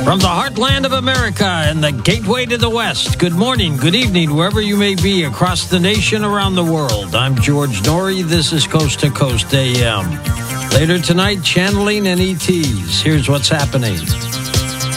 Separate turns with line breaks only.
From the heartland of America and the gateway to the West, good morning, good evening, wherever you may be across the nation, around the world. I'm George Noory. This is Coast to Coast AM. Later tonight, channeling and ETs. Here's what's happening.